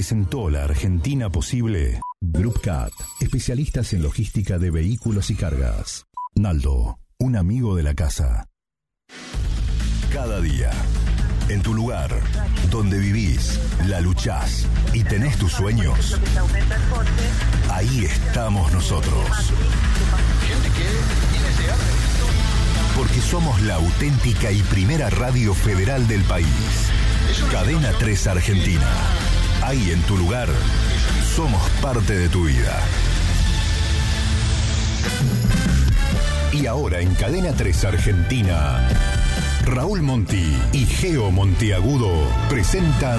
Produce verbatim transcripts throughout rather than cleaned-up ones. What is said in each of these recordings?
presentó la Argentina posible. Groupcat, especialistas en logística de vehículos y cargas. Naldo, un amigo de la casa. Cada día, en tu lugar, donde vivís, la luchás y tenés tus sueños, ahí estamos nosotros. Porque somos la auténtica y primera radio federal del país. Cadena tres Argentina. Ahí en tu lugar, somos parte de tu vida. Y ahora en Cadena tres Argentina, Raúl Monti y Geo Monteagudo presentan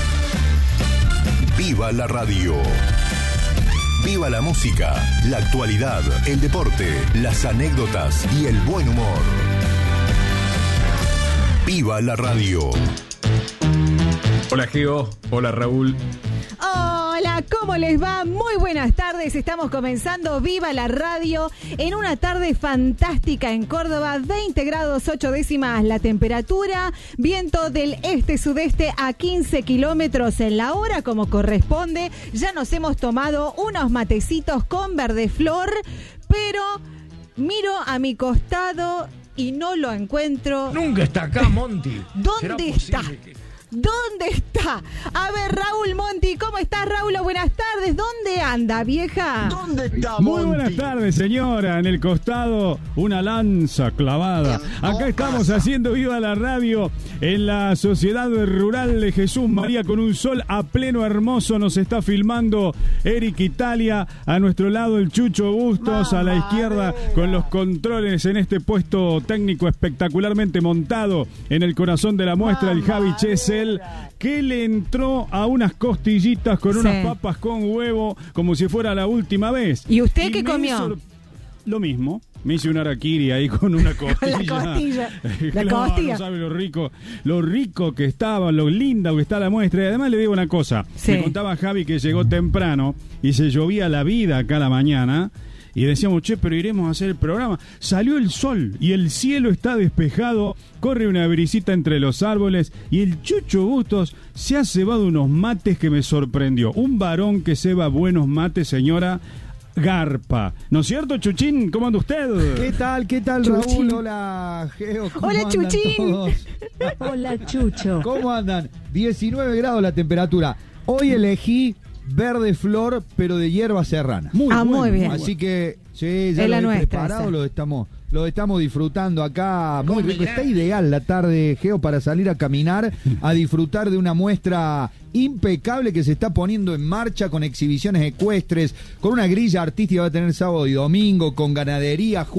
Viva la Radio. Viva la música, la actualidad, el deporte, las anécdotas y el buen humor. Viva la Radio. Hola Geo, hola Raúl. Hola, ¿cómo les va? Muy buenas tardes, estamos comenzando Viva la Radio en una tarde fantástica en Córdoba, veinte grados ocho décimas la temperatura, viento del este-sudeste a quince kilómetros en la hora como corresponde. Ya nos hemos tomado unos matecitos con verde flor, pero miro a mi costado y no lo encuentro. Nunca está acá, Monti. ¿Dónde está? Que... ¿Dónde está? A ver, Raúl Monti, ¿cómo estás, Raúl? Buenas tardes. ¿Dónde anda, vieja? ¿Dónde está, Monti? Muy buenas tardes, señora. En el costado, una lanza clavada. Acá estamos haciendo Viva la Radio en la Sociedad Rural de Jesús María con un sol a pleno hermoso. Nos está filmando Eric Italia. A nuestro lado, el Chucho Bustos. A la izquierda, con los controles en este puesto técnico espectacularmente montado en el corazón de la muestra, el Javi Chesel, que le entró a unas costillitas con sí. unas papas con huevo, como si fuera la última vez. ¿Y usted y qué comió? Sor- lo mismo. Me hice un harakiri ahí con una costilla. Con la costilla. La no, costilla. No sabe lo rico, lo rico que estaba, lo linda que está la muestra. Y además le digo una cosa. Sí. Me contaba Javi que llegó temprano y se llovía la vida acá a la mañana. Y decíamos, che, pero iremos a hacer el programa. Salió el sol y el cielo está despejado, corre una brisita entre los árboles y el Chucho Bustos se ha cebado unos mates que me sorprendió. Un varón que ceba buenos mates, señora, garpa. ¿No es cierto, Chuchín? ¿Cómo anda usted? ¿Qué tal? ¿Qué tal, Chuchín. Raúl? Hola, Geo. ¿Cómo Hola, andan Chuchín. todos? Hola, Chucho. ¿Cómo andan? diecinueve grados la temperatura. Hoy elegí verde flor, pero de hierba serrana. Muy ah, bueno, muy bien. Así que, sí, ya es lo la he nuestra, preparado, esa. lo estamos, lo estamos disfrutando acá. Muy rico. Está ideal la tarde, Geo, para salir a caminar, a disfrutar de una muestra impecable que se está poniendo en marcha con exhibiciones ecuestres, con una grilla artística que va a tener sábado y domingo, con ganadería.